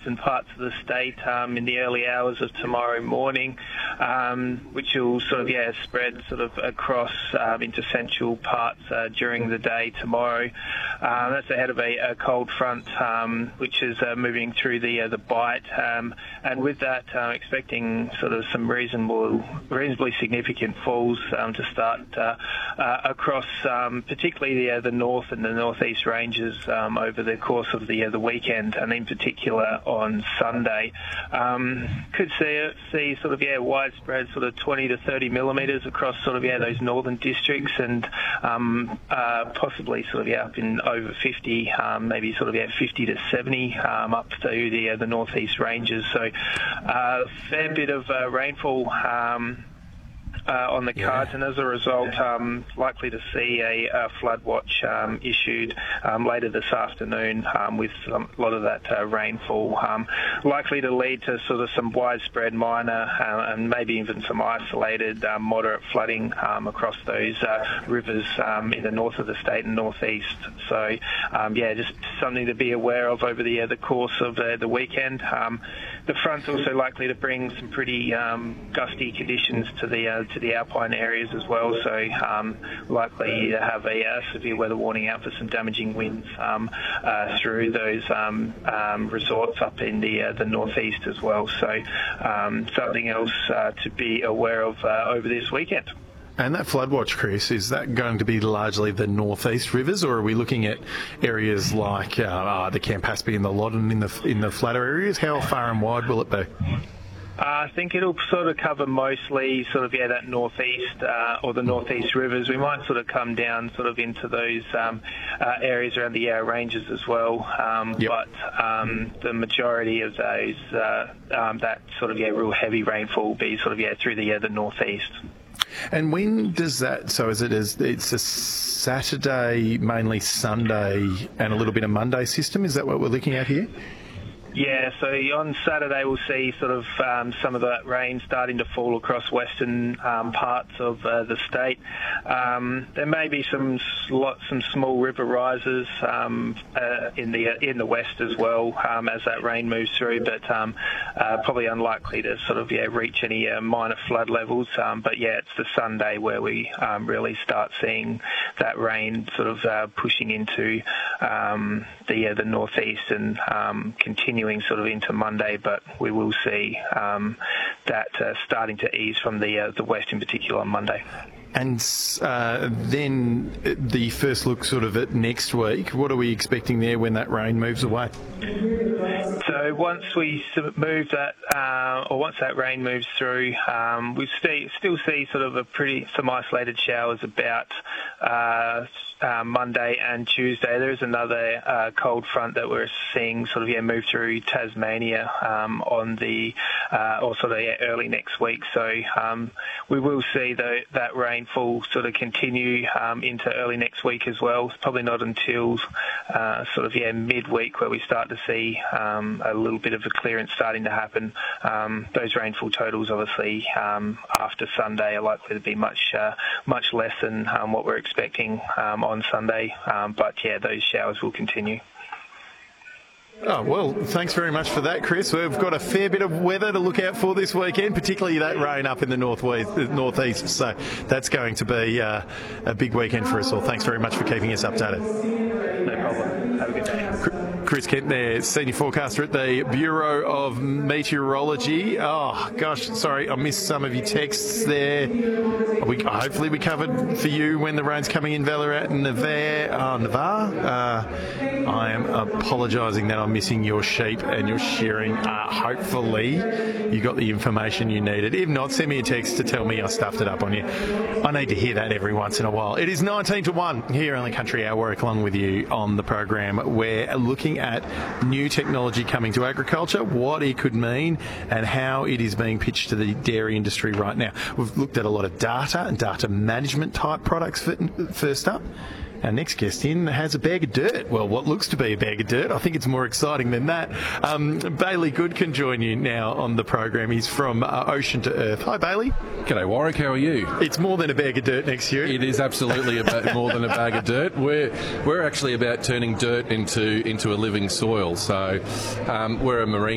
western parts of the state in the early hours of tomorrow morning, which will sort of spread sort of across into central parts during the day tomorrow. That's ahead of a cold front which is moving through the Bight, and with that expecting sort of some reasonably significant falls to start across particularly the north and the northeast ranges over the course of the weekend, and in particular on Sunday. Could see sort of widespread sort of 20 to 30 millimetres across sort of those northern districts, and possibly sort of up in over 50, maybe sort of 50 to 70 up to the northeast ranges. So fair bit of rainfall on the cards, and as a result, likely to see a flood watch issued later this afternoon with a lot of that rainfall likely to lead to sort of some widespread minor and maybe even some isolated moderate flooding across those rivers in the north of the state and northeast. So just something to be aware of over the course of the weekend. The front's also likely to bring some pretty gusty conditions to the alpine areas as well, so likely to have a severe weather warning out for some damaging winds through those resorts up in the northeast as well. So something else to be aware of over this weekend. And that flood watch, Chris, is that going to be largely the northeast rivers, or are we looking at areas like the Campaspe and the Loddon in the flatter areas? How far and wide will it be? I think it'll sort of cover mostly sort of that northeast or the northeast rivers. We might sort of come down sort of into those areas around the Yarra Ranges as well. But the majority of those that sort of real heavy rainfall will be sort of through the northeast. And when does that, so it's a Saturday, mainly Sunday, and a little bit of Monday system? Is that what we're looking at here? Yeah, so on Saturday we'll see sort of some of that rain starting to fall across western parts of the state. There may be some small river rises in the west as well as that rain moves through, but probably unlikely to sort of reach any minor flood levels. But it's the Sunday where we really start seeing that rain sort of pushing into the northeast and continuing sort of into Monday, but we will see that starting to ease from the west in particular on Monday. And then the first look sort of at next week, what are we expecting there when that rain moves away? So once we move that, or once that rain moves through, we still see sort of some isolated showers about Monday and Tuesday. There is another cold front that we're seeing sort of move through Tasmania on the or sort of early next week. So we will see that rainfall sort of continue into early next week as well. It's probably not until sort of midweek where we start to see a little bit of a clearance starting to happen. Those rainfall totals obviously after Sunday are likely to be much less than what we're expecting on Sunday, but those showers will continue. Oh, well, thanks very much for that, Chris. We've got a fair bit of weather to look out for this weekend, particularly that rain up in the northeast. So that's going to be a big weekend for us all. Thanks very much for keeping us updated. No problem. Have a good day. Chris Kent there, Senior Forecaster at the Bureau of Meteorology. Oh, gosh, sorry, I missed some of your texts there. Hopefully we covered for you when the rain's coming in Ballarat and Navarre. I am apologising that I'm missing your sheep and your shearing. Hopefully you got the information you needed. If not, send me a text to tell me I stuffed it up on you. I need to hear that every once in a while. It is 19 to 1 here on the Country Hour. Warwick along with you on the program. We're looking at new technology coming to agriculture, what it could mean and how it is being pitched to the dairy industry right now. We've looked at a lot of data and data management type products first up. Our next guest in has a bag of dirt. Well, what looks to be a bag of dirt. I think it's more exciting than that. Bailey Good can join you now on the program. He's from Ocean to Earth. Hi, Bailey. G'day, Warwick. How are you? It's more than a bag of dirt next to you. It is absolutely more than a bag of dirt. We're actually about turning dirt into a living soil. So we're a marine